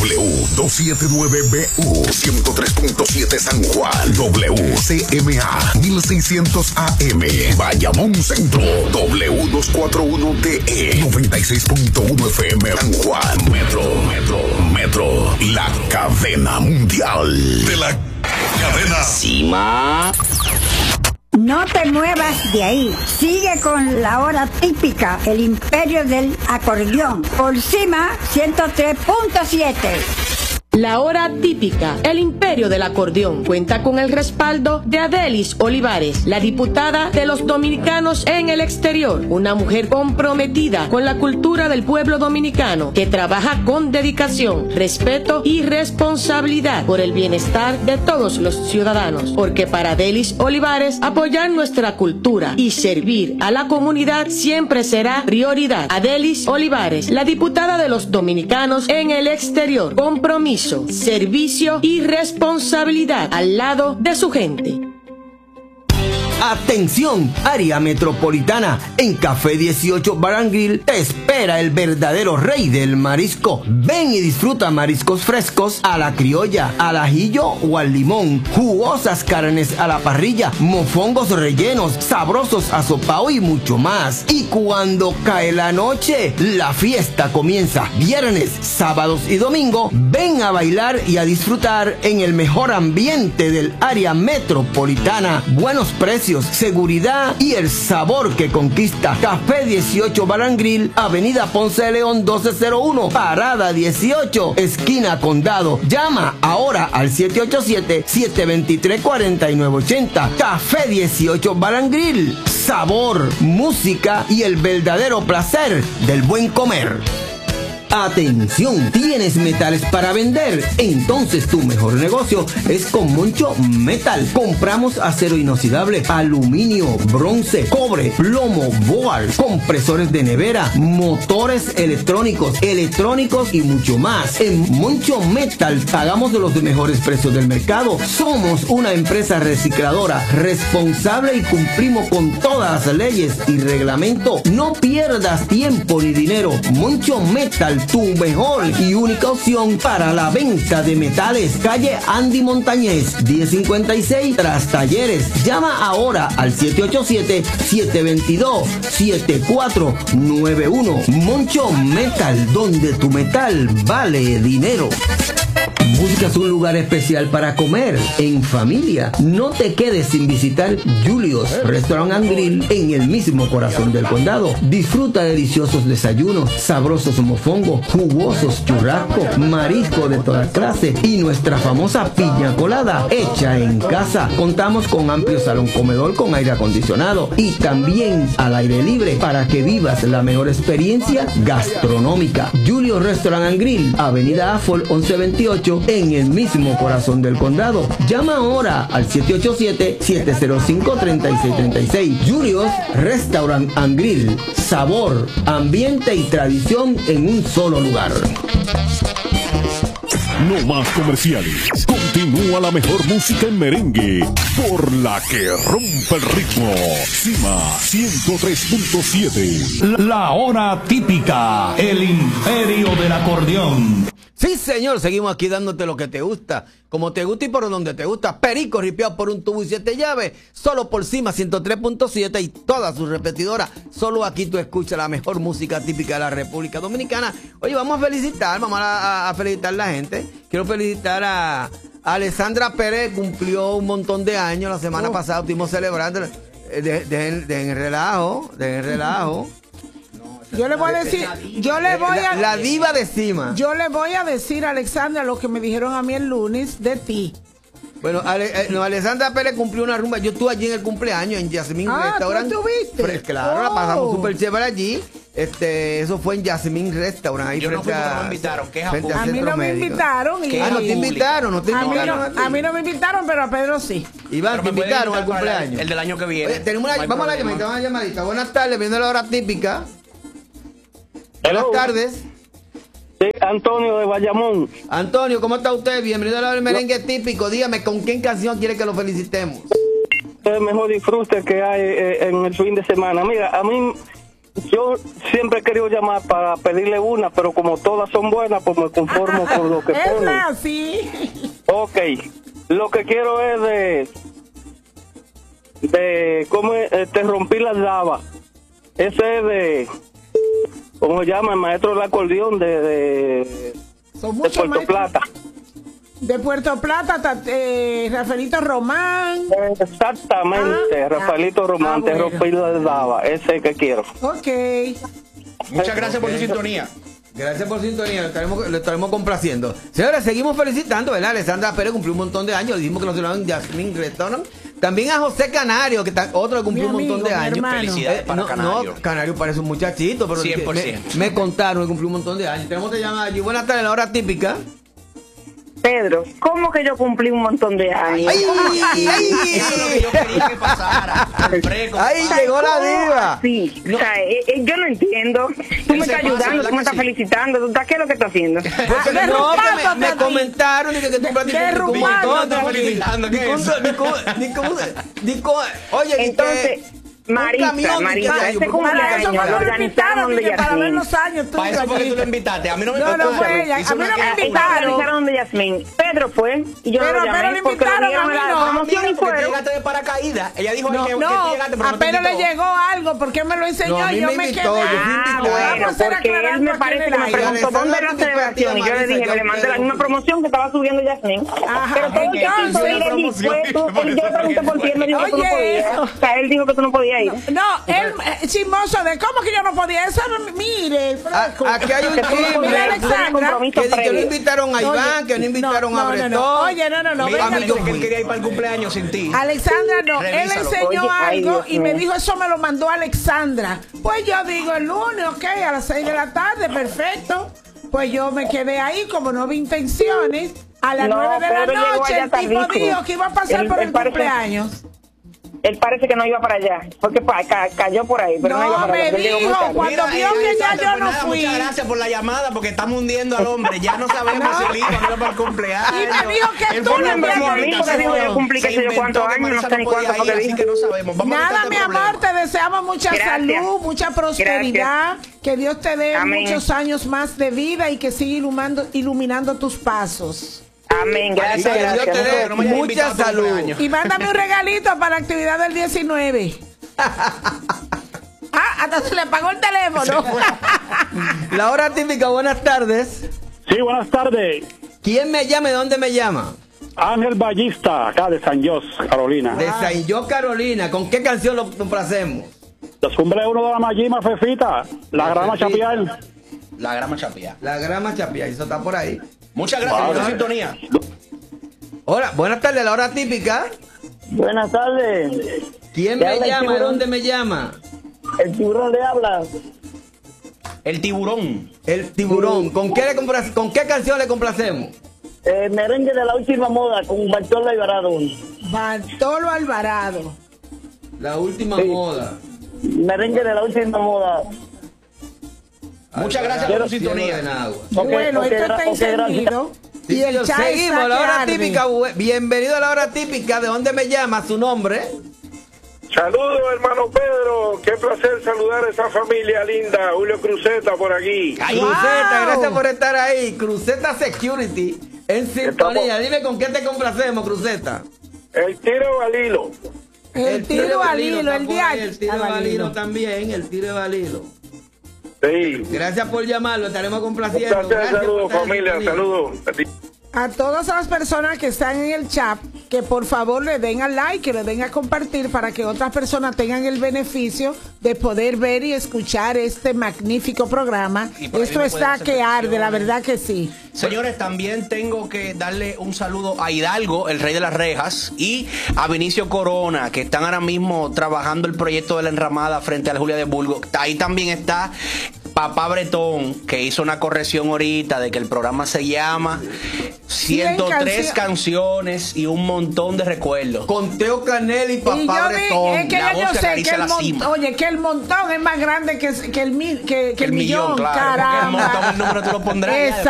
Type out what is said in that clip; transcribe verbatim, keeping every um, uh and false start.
W doscientos setenta y nueve B U ciento tres punto siete San Juan, W C M A mil seiscientos A M Bayamón Centro, W doscientos cuarenta y uno D E noventa y seis punto uno F M San Juan. Metro, Metro, Metro, la cadena mundial de la cadena Cima. No te muevas de ahí. Sigue con la hora típica, el imperio del acordeón. Por Cima ciento tres punto siete. La hora típica, el imperio del acordeón, cuenta con el respaldo de Adelis Olivares, la diputada de los dominicanos en el exterior, una mujer comprometida con la cultura del pueblo dominicano, que trabaja con dedicación, respeto y responsabilidad por el bienestar de todos los ciudadanos, porque para Adelis Olivares, apoyar nuestra cultura y servir a la comunidad siempre será prioridad. Adelis Olivares, la diputada de los dominicanos en el exterior, compromiso, servicio y responsabilidad al lado de su gente. Atención, área metropolitana, en Café dieciocho Bar and Grill te espera el verdadero rey del marisco. Ven y disfruta mariscos frescos a la criolla, al ajillo o al limón, jugosas carnes a la parrilla, mofongos rellenos, sabrosos asopao y mucho más. Y cuando cae la noche, la fiesta comienza. Viernes, sábados y domingo, ven a bailar y a disfrutar en el mejor ambiente del área metropolitana. Buenos precios, seguridad y el sabor que conquista. Café dieciocho Bar and Grill, Avenida Ponce de León doce cero uno, Parada dieciocho, esquina Condado. Llama ahora al siete ocho siete, siete dos tres, cuatro nueve ocho cero. Café dieciocho Bar and Grill, sabor, música y el verdadero placer del buen comer. Atención, ¿tienes metales para vender? Entonces tu mejor negocio es con Moncho Metal. Compramos acero inoxidable, aluminio, bronce, cobre, plomo, board, compresores de nevera, motores electrónicos, electrónicos y mucho más. En Moncho Metal pagamos de los mejores precios del mercado. Somos una empresa recicladora, responsable y cumplimos con todas las leyes y reglamentos. No pierdas tiempo ni dinero. Moncho Metal, tu mejor y única opción para la venta de metales. Calle Andy Montañez, diez cincuenta y seis, tras Talleres. Llama ahora al siete ocho siete, siete dos dos, siete cuatro nueve uno. Moncho Metal, donde tu metal vale dinero. ¿Buscas un lugar especial para comer en familia? No te quedes sin visitar Julio's Restaurant and Grill en el mismo corazón del condado. Disfruta deliciosos desayunos, sabrosos mofongos, jugosos churrascos, marisco de toda clase y nuestra famosa piña colada hecha en casa. Contamos con amplio salón comedor con aire acondicionado y también al aire libre para que vivas la mejor experiencia gastronómica. Julio's Restaurant and Grill, Avenida Afol once veintiocho, en el mismo corazón del condado. Llama ahora al siete ocho siete, siete cero cinco, tres seis tres seis. Julio's Restaurant and Grill. Sabor, ambiente y tradición en un solo lugar. No más comerciales. Continúa la mejor música en merengue por la que rompe el ritmo. Cima ciento tres punto siete. La hora típica, el imperio del acordeón. Sí, señor, seguimos aquí dándote lo que te gusta, como te gusta y por donde te gusta. Perico ripiado por un tubo y siete llaves, solo por Cima ciento tres punto siete y todas sus repetidoras. Solo aquí tú escuchas la mejor música típica de la República Dominicana. Oye, vamos a felicitar, vamos a, a felicitar a la gente. Quiero felicitar a, a Alessandra Pérez, cumplió un montón de años la semana oh. pasada, estuvimos celebrando. De, de, de, de en relajo, de en relajo. Yo le voy a decir, yo le voy a... La, la diva de Cima. Yo le voy a decir, Alexandra, lo que me dijeron a mí el lunes de ti. Bueno, Ale, eh, no, Alessandra Pérez cumplió una rumba. Yo estuve allí en el cumpleaños, en Yasmín ah, Restaurant. ¿tú estuviste? Pues claro, oh. la pasamos súper chévere allí. Este, eso fue en Yasmín Restaurant. Ahí yo no fui, a, no me invitaron. ¿Qué a mí no me médico. invitaron. Y ah, no te invitaron, no te invitaron. A mí no, a mí no me invitaron, pero a Pedro sí. Iván, te invitaron al cumpleaños. El, el del año que viene. Oye, tenemos una, no vamos a la llamadita, vamos a la llamadita. Buenas tardes, viendo la hora típica. Buenas Hello. tardes. Sí, Antonio de Bayamón. Antonio, ¿cómo está usted? Bienvenido a la hora del merengue típico. Dígame, ¿con qué canción quiere que lo felicitemos? El mejor disfrute que hay eh, en el fin de semana. Mira, a mí yo siempre he querido llamar para pedirle una, pero como todas son buenas, pues me conformo con lo que Es ponen. así. Ok, lo que quiero es de, de cómo es, eh, te rompí las lavas. Ese es de, ¿cómo se llama? El maestro del acordeón de, de, Son de muchos Puerto maestros. Plata. De Puerto Plata, ta- eh, Rafaelito Román. Exactamente, Ah, Rafaelito ah, Román, ah, te bueno. rompí las lavas. Ese es el que quiero. Ok. Muchas gracias por tu sintonía. Gracias por su sintonía, lo estaremos, lo estaremos complaciendo. Señores, seguimos felicitando, ¿verdad? Alessandra Pérez cumplió un montón de años, dijimos que lo celebraron Yasmín Restaurant. También a José Canario, que ta- otro que cumplió Mi un montón amigo, de mi años. hermano. Felicidades Eh, para no, Canario. No, Canario parece un muchachito, pero cien por me, ciento. me contaron que cumplió un montón de años. Tenemos otra llamada allí. Buenas tardes, la hora típica. Pedro, ¿cómo que yo cumplí un montón de años? ¡Ay! ¡Ay! Eso es lo que yo quería que pasara. Al breco. ¡Ay, llegó la diva! Sí, No. o sea, eh, eh, yo no entiendo. Tú me se estás pasa, ayudando, ¿verdad tú me que estás sí? felicitando. ¿Tú estás- ¿Qué es lo que estás haciendo? No, derrumbándote que me, me a ti. comentaron y que, que tú practicas derrumbándote. un montón, ¿Cómo te felicitando? ni ¿Qué con- es eso? ni con- ni con- ni con- Oye, ni Entonces, que un Marisa, camión, Marisa, ni que- ese Para eso cumpleaños fue lo que lo organizaron invitaron, donde dije, para ver Yasmín. los años Para eso fue que tuyos tú lo allí. invitaste. A mí no me No, no tocó. fue ella. Hizo A mí una no me queja. Eso lo invitaron. organizaron donde Yasmín. Pedro fue y yo Pero- no lo pero llamé le porque lo invitaron, dieron a en mí la no. promoción y Porque tú fueron. llegaste de paracaídas. Ella dijo No, que, que no, tú llegaste, pero a no te Pedro le invitó. llegó algo, porque me lo enseñó No, a mí y yo me me invitó, quedé. yo fui Ah, invitado. bueno, Vamos a hacer porque él aclarando me aquí parece en que el me aire. preguntó dónde era la Alessandra, celebración y yo le Marisa, dije que yo le mandé la creo. misma promoción que estaba subiendo Yasmín. Ajá, Pero todo el que entonces, quiso ir, él promoción, fue, tú- por él- eso yo le pregunté por ti, él me dijo que tú no Oye, podías. eso. O sea, él dijo que tú no podías ir. No, él, eh, chismoso de cómo que yo no podía. Eso, no- mire, fresco. A- aquí hay un Que tú no chisme. podías, Mira, tú tenías Alexandra, compromiso Que, que no previo. invitaron a Oye, Iván, que no invitaron no, a no, no, Bretón. no. Oye, no, no, no, Mira, venga, me dice yo que él fui. quería ir para el cumpleaños sin ti. Alexandra no, él Revísalo. enseñó Oye, ay, algo Dios y me mío. dijo eso me lo mandó Alexandra. Pues yo digo el lunes, ok, a las seis de la tarde, perfecto. Pues yo me quedé ahí como no vi intenciones. A las No, nueve de la Pedro llegó noche allá el tipo tardísimo. dijo que iba a pasar Él- por él el parece- cumpleaños. Él parece que no iba para allá, porque pa- ca- cayó por ahí, pero no, No, iba para me allá. porque él llegó muy dijo, tarde. cuando vio que ya Alexandra, yo pues no nada, fui. Muchas gracias por la llamada porque estamos hundiendo al hombre. Ya no sabemos No. si él iba o no iba para el cumpleaños. Y me dijo que Él tú fue no una me habías broma, dicho, se que dijo, yo cumplí se qué sé yo inventó cuántos que años, no Marisa sé ni podía cuántos fue que ir, así dijo. que no sabemos. Vamos a Nada, quitar mi este amor, problema. te deseamos mucha Gracias. salud, mucha prosperidad, que Dios te dé Amén. muchos años más de vida y que siga iluminando, iluminando tus pasos. Amén, gracias, Que Dios gracias. te dé Que no me hayas mucha invitado a tu salud. cumpleaños. Y mándame un regalito para la actividad del diecinueve. Ah, hasta se le pagó el teléfono. La hora típica, buenas tardes. Sí, buenas tardes. ¿Quién me llama y dónde me llama? Ángel Ballista, acá de San Jos, Carolina. De San Yo, Carolina. ¿Con qué canción lo complacemos? Los cumple uno de la Mayima, Fefita, la La grama Fefita. chapial. La grama chapia. La grama chapia, eso está por ahí. Muchas gracias por Vale. tu sintonía. Hola, buenas tardes, la hora típica. Buenas tardes. ¿Quién ¿Te me habla el llama y tiburón? dónde me llama? El tiburón le habla. El tiburón. El tiburón. ¿Con qué, le complace- ¿Con qué canción le complacemos? Eh, merengue de la última moda con Bartolo Alvarado. Bartolo Alvarado. La última Sí. moda. Merengue de la última moda. Muchas gracias por tu sintonía. Cielo de Nagua. Ok, Bueno, ok, esto gra- está ok, gracias. encendido. Sí, Y el señor, chat seguimos, está la que hora arde. típica. bu- Bienvenido a la hora típica. ¿De dónde me llama? ¿Su nombre? Saludos, hermano Pedro. Qué placer saludar a esa familia linda. Julio Cruzeta por aquí. Ay, Cruceta, gracias por estar ahí. Cruceta Security en sintonía. Dime con qué te complacemos, Cruceta. El tiro al hilo. El tiro al hilo, está el por día. ahí, El tiro al hilo también, el tiro al hilo. Sí. Gracias por llamarlo, estaremos Un complaciendo. placer, Gracias por saludos, estar en familia. sintonía. Saludos. A todas las personas que están en el chat, que por favor le den al like, que le den a compartir para que otras personas tengan el beneficio de poder ver y escuchar este magnífico programa. Y por ahí Esto me está pueden hacer que arde, la peticiones. verdad que sí. Señores, también tengo que darle un saludo a Hidalgo, el rey de las rejas, y a Vinicio Corona, que están ahora mismo trabajando el proyecto de la enramada frente a la Julia de Burgos. Ahí también está Papá Bretón, que hizo una corrección ahorita de que el programa se llama ciento tres cancio- canciones y un montón de recuerdos. Con Teo Canel y Y Papá yo di- Bretón. es que la ya voz yo que sé que acaricia el, la mon- cima. oye, que el montón es más grande que, que, el, mil, que, que el, el millón, millón, claro. Porque el caramba. montón, el número tú lo pondrás ya Exacto.